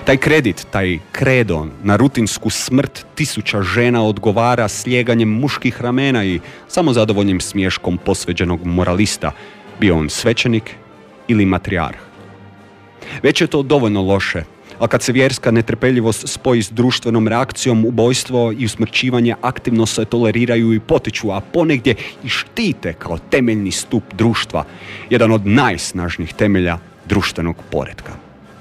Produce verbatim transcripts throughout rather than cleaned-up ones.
Taj kredit, taj kredo na rutinsku smrt tisuća žena odgovara slijeganjem muških ramena i samozadovoljnim smješkom posveđenog moralista, bio on svećenik ili matrijarh. Već je to dovoljno loše, a kad se vjerska netrpeljivost spoji s društvenom reakcijom, ubojstvo i usmrćivanje aktivno se toleriraju i potiču, a ponegdje i štite kao temeljni stup društva, jedan od najsnažnijih temelja društvenog poretka.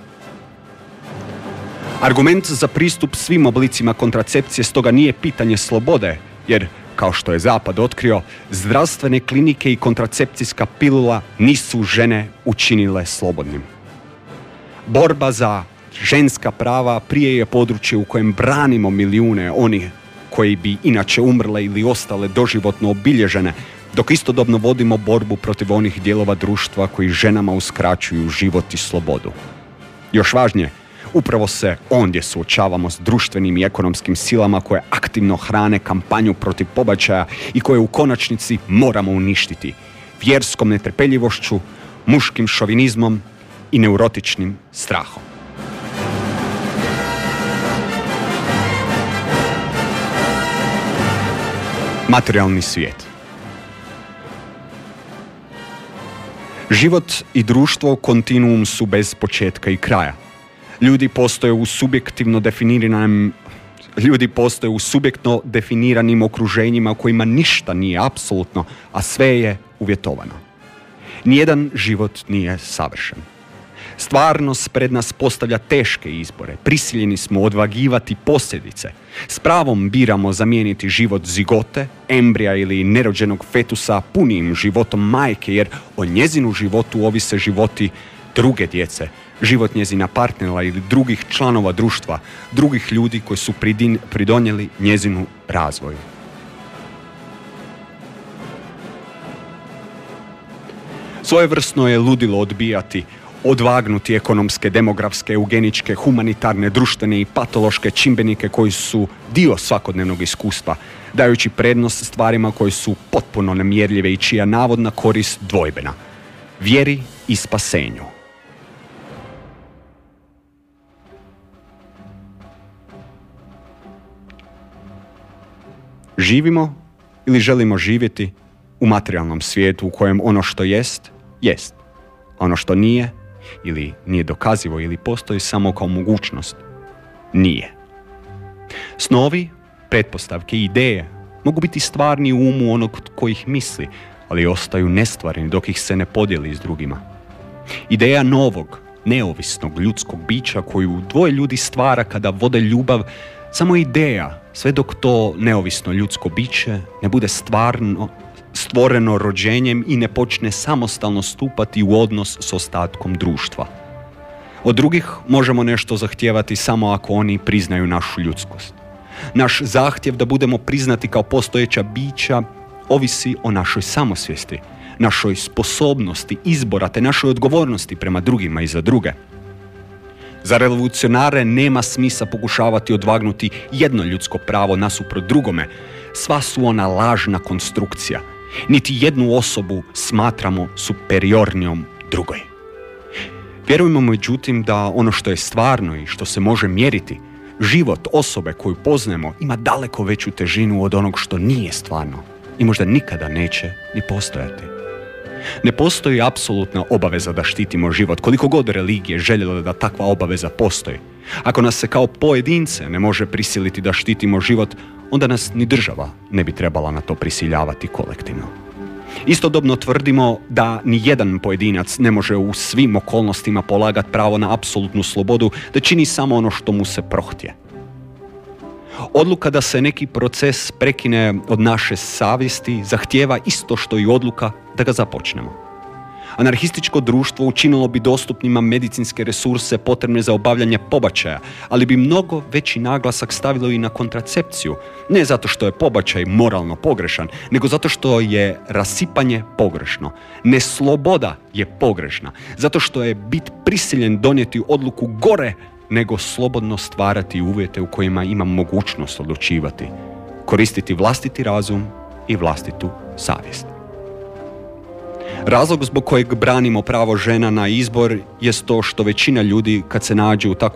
Argument za pristup svim oblicima kontracepcije stoga nije pitanje slobode, jer, kao što je Zapad otkrio, zdravstvene klinike i kontracepcijska pilula nisu žene učinile slobodnim. Borba za ženska prava prije je područje u kojem branimo milijune onih koji bi inače umrle ili ostale doživotno obilježene, dok istodobno vodimo borbu protiv onih dijelova društva koji ženama uskraćuju život i slobodu. Još važnije, upravo se ondje suočavamo s društvenim i ekonomskim silama koje aktivno hrane kampanju protiv pobačaja i koje u konačnici moramo uništiti vjerskom netrpeljivošću, muškim šovinizmom i neurotičnim strahom. Materijalni svijet. Život i društvo kontinuum su bez početka i kraja. Ljudi postoje u subjektivno definiranim ljudi postoje u subjektno definiranim okruženjima u kojima ništa nije apsolutno, a sve je uvjetovano. Nijedan život nije savršen. Stvarnost pred nas postavlja teške izbore. Prisiljeni smo odvagivati posljedice. S pravom biramo zamijeniti život zigote, embrija ili nerođenog fetusa punijim životom majke, jer o njezinu životu ovise životi druge djece, život njezina partnera ili drugih članova društva, drugih ljudi koji su pridin, pridonijeli njezinu razvoju. Svojevrsno je ludilo odbijati, odvagnuti ekonomske, demografske, eugeničke, humanitarne, društvene i patološke čimbenike koji su dio svakodnevnog iskustva, dajući prednost stvarima koje su potpuno nemjerljive i čija navodna korist dvojbena. Vjeri i spasenju. Živimo ili želimo živjeti u materijalnom svijetu u kojem ono što jest, jest. A ono što nije, ili nije dokazivo ili postoji samo kao mogućnost, nije. Snovi, pretpostavke i ideje mogu biti stvarni u umu onog tko ih misli, ali ostaju nestvarni dok ih se ne podijeli s drugima. Ideja novog, neovisnog ljudskog bića koju dvoje ljudi stvara kada vode ljubav, samo ideja, sve dok to neovisno ljudsko biće ne bude stvarno stvoreno rođenjem i ne počne samostalno stupati u odnos s ostatkom društva. Od drugih možemo nešto zahtijevati samo ako oni priznaju našu ljudskost. Naš zahtjev da budemo priznati kao postojeća bića ovisi o našoj samosvijesti, našoj sposobnosti izbora te našoj odgovornosti prema drugima i za druge. Za revolucionare nema smisla pokušavati odvagnuti jedno ljudsko pravo nasuprot drugome. Sva su ona lažna konstrukcija. Niti jednu osobu smatramo superiornijom drugoj. Vjerujemo međutim da ono što je stvarno i što se može mjeriti, život osobe koju poznajemo ima daleko veću težinu od onog što nije stvarno i možda nikada neće ni postojati. Ne postoji apsolutna obaveza da štitimo život, koliko god religije željela da takva obaveza postoji. Ako nas se kao pojedince ne može prisiliti da štitimo život, onda nas ni država ne bi trebala na to prisiljavati kolektivno. Istodobno tvrdimo da ni jedan pojedinac ne može u svim okolnostima polagati pravo na apsolutnu slobodu, da čini samo ono što mu se prohtje. Odluka da se neki proces prekine od naše savjesti zahtijeva isto što i odluka da ga započnemo. Anarhističko društvo učinilo bi dostupnima medicinske resurse potrebne za obavljanje pobačaja, ali bi mnogo veći naglasak stavilo i na kontracepciju, ne zato što je pobačaj moralno pogrešan, nego zato što je rasipanje pogrešno. Nesloboda je pogrešna, zato što je bit prisiljen donijeti odluku gore nego slobodno stvarati uvjete u kojima ima mogućnost odlučivati, koristiti vlastiti razum i vlastitu savjest. Razlog zbog kojeg branimo pravo žena na izbor jest to što većina ljudi kad se nađe u takvoj